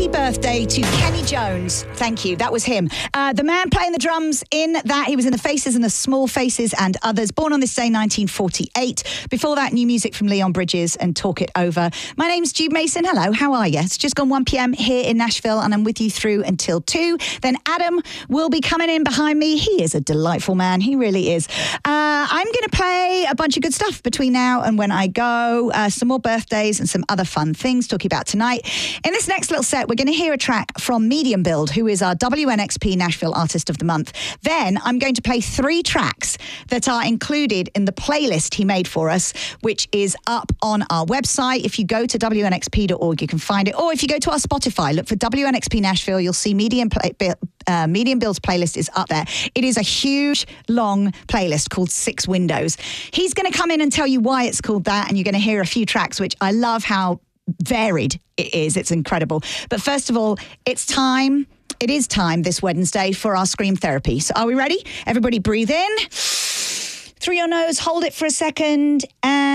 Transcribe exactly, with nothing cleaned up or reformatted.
happy birthday to Kenny Jones. Thank you. That was him. Uh, the man playing the drums in that. He was in the Faces and the Small Faces and Others. Born on this day, nineteen forty-eight. Before that, new music from Leon Bridges and Talk It Over. My name's Jude Mason. Hello, how are you? It's just gone one p.m. here in Nashville, and I'm with you through until two. Then Adam will be coming in behind me. He is a delightful man. He really is. Uh, I'm going to play a bunch of good stuff between now and when I go. Uh, some more birthdays and some other fun things talking about tonight. In this next little set, we're going to hear a track from Medium Build, who is our W N X P Nashville Artist of the Month. Then I'm going to play three tracks that are included in the playlist he made for us, which is up on our website. If you go to W N X P dot org, you can find it. Or if you go to our Spotify, look for W N X P Nashville, you'll see Medium play, uh, Medium Build's playlist is up there. It is a huge, long playlist called Six Windows. He's going to come in and tell you why it's called that, and you're going to hear a few tracks, which I love how varied it is. It's incredible. But first of all, it's time, it is time this Wednesday for our Scream Therapy. So are we ready? Everybody breathe in through your nose, hold it for a second, and